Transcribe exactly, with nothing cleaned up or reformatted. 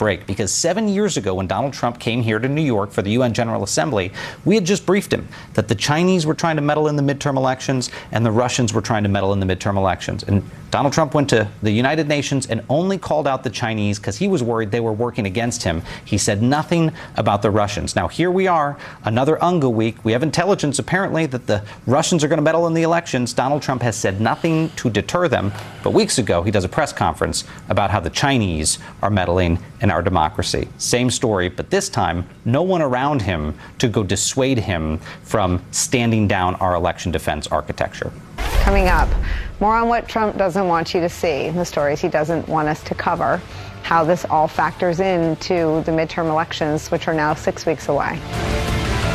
break, because seven years ago when Donald Trump came here to New York for the U N General Assembly, we had just briefed him that the Chinese were trying to meddle in the midterm elections and the Russians were trying to meddle in the midterm elections. And Donald Trump went to the United Nations and only called out the Chinese because he was worried they were working against him. He said nothing about the Russians. Now, here we are, another UNGA week. We have intelligence, apparently, that the Russians are going to meddle in the elections. Donald Trump has said nothing to deter them. But weeks ago, he does a press conference about how the Chinese are meddling in our democracy. Same story, but this time, no one around him to go dissuade him from standing down our election defense architecture. Coming up, more on what Trump doesn't want you to see, the stories he doesn't want us to cover, how this all factors into the midterm elections, which are now six weeks away.